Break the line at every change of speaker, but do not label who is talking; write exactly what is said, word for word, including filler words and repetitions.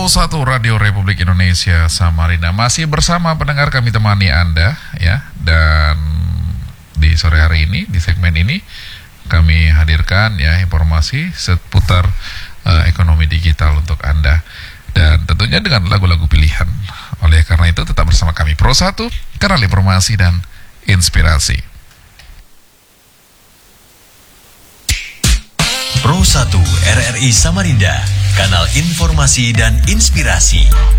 Pro satu Radio Republik Indonesia Samarinda masih bersama pendengar, kami temani Anda ya. Dan di sore hari ini, di segmen ini kami hadirkan ya informasi seputar uh, ekonomi digital untuk Anda, dan tentunya dengan lagu-lagu pilihan. Oleh karena itu tetap bersama kami Pro satu, kanal informasi dan inspirasi.
Pro satu R R I Samarinda, kanal informasi dan inspirasi.